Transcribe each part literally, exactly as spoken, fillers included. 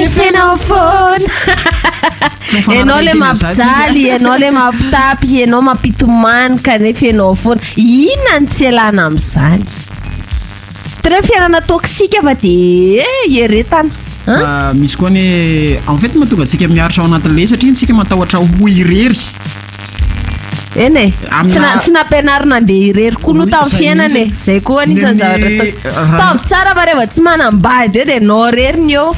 Kanefinao foana. Enao le mampijaly, enao le mampitapy, enao mampitomany kanefa enao foana. Inona ny tsy elana amin'izany? Très fiainana toksika fa de eretana. Ah, misy koa ny en fait mahatonga antsika miaritra ao anatin'ilay satria antsika matahotra ho irery. Eny e, tsy nampianarina andeha irery koa aloha tamin'ny fiainana e. Zay koa anisan'ny zavatra tamin'ny tsara fa rehefa tsy manambady eo dia nao reriny eo.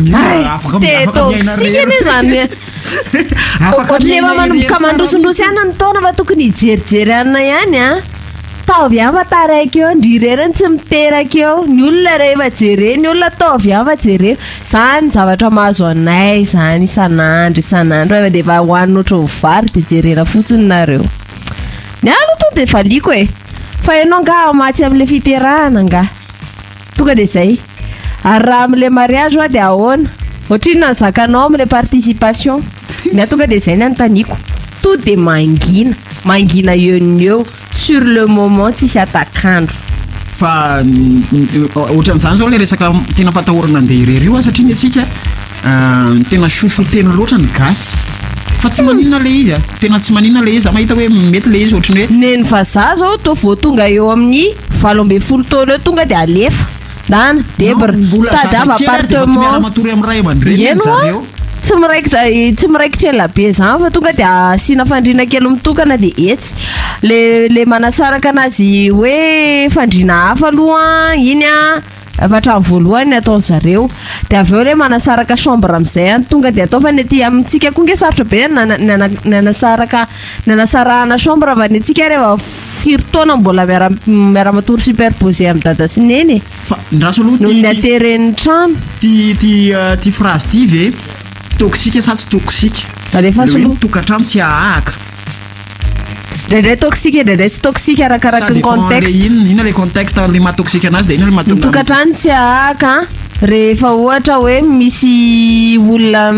Te toksika anie zany. Ohatran'ny efa manomboka mandrosondroso ihany ny taona fa tokony hijerijery anina ihany a. Taovy ihany fa taraiky eo, ndry reriny tsy miteraka eo. Ny olona rehefa jereny, ny olona taovy ihany fa jereny. Zany zavatra mahazo anay zany isan'andro isan'andro rehefa dia efa hohanina ohatran'ny vary dia jerena fotsiny nareo. Ny ano to dia valiko e. Fa ianao nga maty amin'ilay fiterahana nga. Tonga dia izay. Ary raha amin'ilay mariage hoa dia ahoana? Ohatrina ny zakanao amin'ilay participation. Ny tonga dia izay ny anontaniako. Tout dia mangina, mangina eo ny eo. Sur le moment tsisy atakandro. Fa ohatran'izany zao le resaka tena fatahorana andeha irery io satria ny atsika tena soso tena loatra ny gasy. Fa tsy maninona le izy a. Tena tsy maninona le izy. Mahita hoe mety le izy ohatrany hoe neny vazaha zao to vao tonga eo amin'ny valo ambin'ny folo taona eo tonga dia alefa. Dana debra tadava appartement. Miara-matory amin'ny ray aman-dreny zareo. Tsy miraikitra tsy miraikitra ela be zany fa tonga dia asiana fandriana kely mitokana dia etsy. Le le manasaraka anazy hoe fandriana hafa aloha iny a hatrany voalohany ataony zareo. Dia avy eo le manasaraka chambre amin'izay any tonga dia atao fa ny aty amintsika koa nge sarotra be nanasaraka nanasarahana chambre fa ny atsika rehefa firy taona mbola miara-matory superposé amin'ny dada sy neny. Fa ndraso aloha noho ny ateren'ny trano. Ty ty ty phrase ty ve toksika sa tsy toksika? Alefa solo tokantrano tsy ahaka. Ndraindray toksika ndraindray tsy toksika arakaraka ny contexte. Inona le contexte le mahatoksika anazy dia inona le mahatonga tokantrano tsy ahaka rehefa ohatra hoe misy olona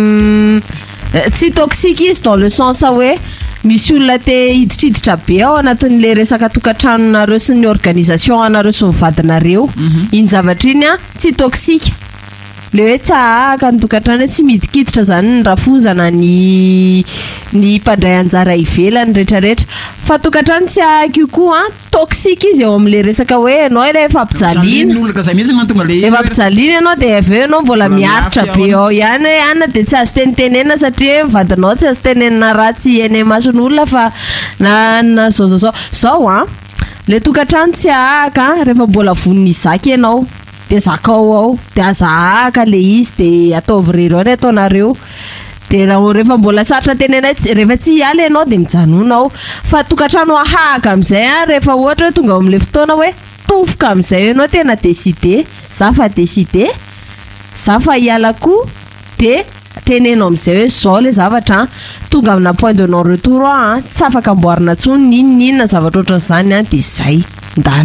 tsy toksika izy dans le sens hoe misy olona te hiditriditra be ao anatin'le resaka tokantranonareo sy ny organisation anareo sy ny vadinareo. Iny zavatra iny a tsy toksika. Le hoe tsy ahaka ny tokantrano tsy midikiditra zany ny rafozana ny ny mpandray anjara ivelany rehetrarehetra. Fa tokantrano tsy ahaka io koa toksika izy eo amin'le resaka hoe ianao ilay efa mpijaliana. Efa mpijaliana ianao dia avy eo ianao mbola miaritra be ao ihany hoe anona dia tsy azo tenitenena satria vadinao tsy azo tenenina ratsy eny mason'olona fa na na zao zao zao zao a. Le tokantrano tsy ahaka rehefa mbola voniny zaka ianao. Dia zakao ao dia aza ahaka le izy dia ataovy rery ny ataonareo. Dia rehefa mbola sarotra tenenay rehefa tsy hiala ianao dia mijanona ao. Fa tokantrano ahaka amin'izay a rehefa ohatra hoe tonga amin'ilay fotoana hoe tofoka amin'izay ianao tena décidé za fa décidé za fa hiala koa dia tenenao amin'izay hoe zao le zavatra tonga amina point de non retour a tsy afaka amboarina intsony inona inona zavatra ohatran'izany a dia izay ndany.